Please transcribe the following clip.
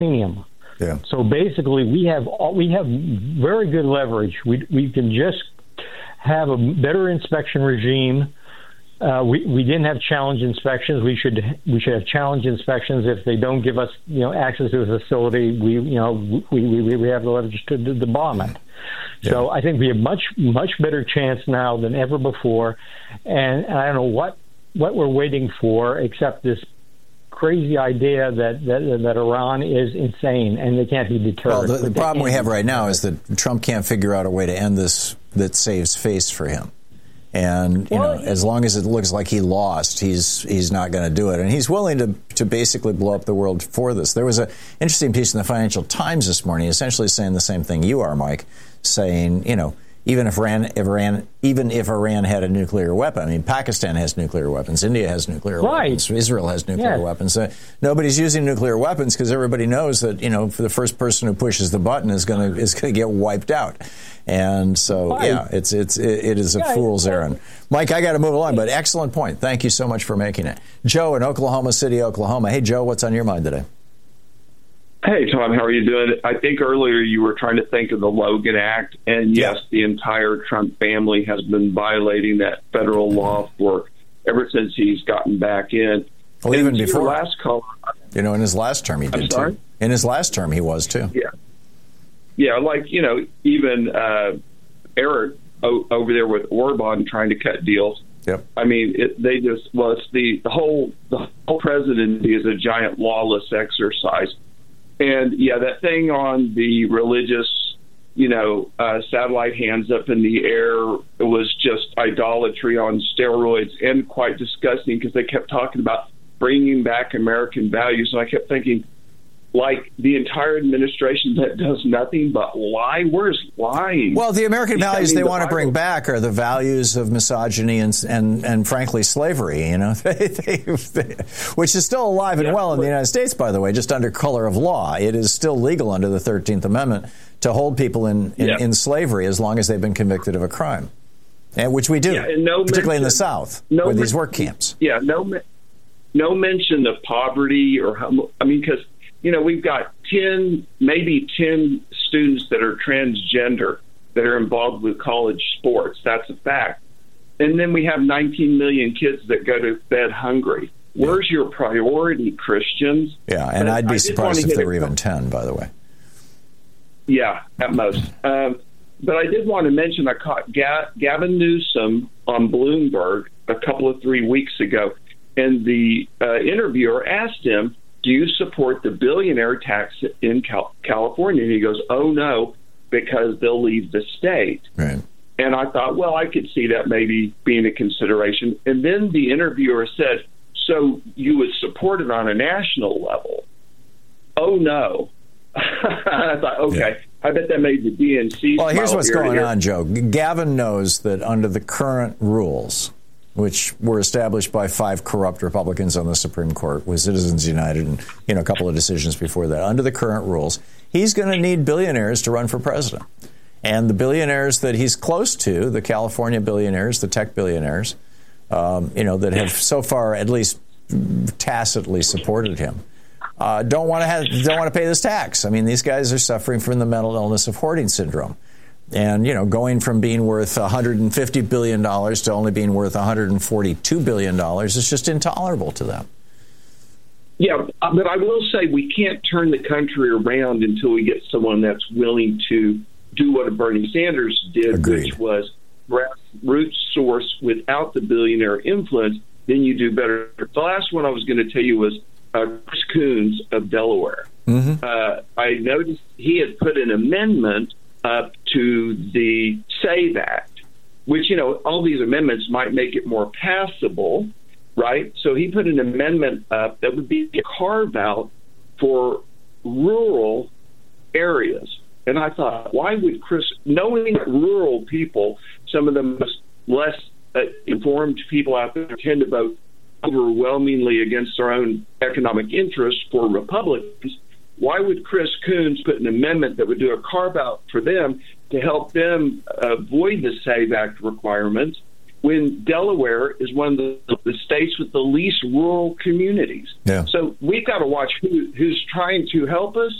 uranium. Yeah. So basically, we have very good leverage. We can just have a better inspection regime. We didn't have challenge inspections. We should have challenge inspections. If they don't give us access to the facility, we have the leverage to bomb it. Yeah. So I think we have much better chance now than ever before, and I don't know what we're waiting for except this crazy idea that Iran is insane and they can't be deterred. Well, the problem we have right now is that Trump can't figure out a way to end this that saves face for him. And as long as it looks like he lost, he's not going to do it. And he's willing to basically blow up the world for this. There was an interesting piece in the Financial Times this morning, essentially saying the same thing you are, Mike, saying, even if Iran had a nuclear weapon, I mean, Pakistan has nuclear weapons, India has nuclear weapons, Israel has nuclear weapons. Nobody's using nuclear weapons because everybody knows that, for the first person who pushes the button is going to get wiped out. And so, it is a fool's errand. Mike, I got to move along, but excellent point. Thank you so much for making it. Joe in Oklahoma City, Oklahoma. Hey, Joe, what's on your mind today? Hey, Tom, how are you doing? I think earlier you were trying to think of the Logan Act, and yes, the entire Trump family has been violating that federal law ever since he's gotten back in. Well, even before. Last caller, in his last term he did too. In his last term he was too. Yeah, like, even Eric over there with Orban trying to cut deals. Yep. I mean, the whole presidency is a giant lawless exercise. And, that thing on the religious, satellite hands up in the air, it was just idolatry on steroids and quite disgusting because they kept talking about bringing back American values. And I kept thinking, like, the entire administration that does nothing but lie? Where's lying? Well, the American values they want to bring back are the values of misogyny and frankly, slavery, which is still alive and well in the United States, by the way, just under color of law. It is still legal under the 13th Amendment to hold people in slavery as long as they've been convicted of a crime, which we do, particularly in the South, with these work camps. Yeah, no mention of poverty because we've got 10 students that are transgender that are involved with college sports. That's a fact. And then we have 19 million kids that go to bed hungry. Where's your priority, Christians? Yeah, and I'd be surprised if there were even 10, by the way. Yeah, at most. But I did want to mention I caught Gavin Newsom on Bloomberg a couple of 3 weeks ago, and the interviewer asked him, do you support the billionaire tax in California? And he goes, oh, no, because they'll leave the state. Right. And I thought, well, I could see that maybe being a consideration. And then the interviewer said, so you would support it on a national level? Oh, no. I thought, okay, I bet that made the DNC. Well, here's what's going on, Joe. Gavin knows that under the current rules, which were established by 5 corrupt Republicans on the Supreme Court with Citizens United and a couple of decisions before that. Under the current rules, he's going to need billionaires to run for president. And the billionaires that he's close to, the California billionaires, the tech billionaires, that have so far at least tacitly supported him, don't want to pay this tax. I mean, these guys are suffering from the mental illness of hoarding syndrome. And, going from being worth $150 billion to only being worth $142 billion is just intolerable to them. Yeah, but I will say we can't turn the country around until we get someone that's willing to do what Bernie Sanders did, Agreed. Which was grassroots source without the billionaire influence. Then you do better. The last one I was going to tell you was Chris Coons of Delaware. Mm-hmm. I noticed he had put an amendment up to the SAVE Act, which, all these amendments might make it more passable, right? So he put an amendment up that would be a carve-out for rural areas. And I thought, why would Chris, knowing that rural people, some of the less informed people out there tend to vote overwhelmingly against their own economic interests for Republicans, why would Chris Coons put an amendment that would do a carve-out for them to help them avoid the SAVE Act requirements when Delaware is one of the states with the least rural communities. Yeah. So we've got to watch who's trying to help us